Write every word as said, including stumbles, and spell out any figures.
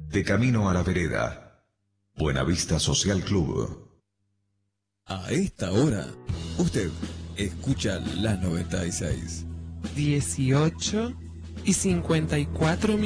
de camino a la vereda. Buenavista Social Club. A esta hora, usted escucha las noventa y seis. dieciocho y cincuenta y cuatro minutos.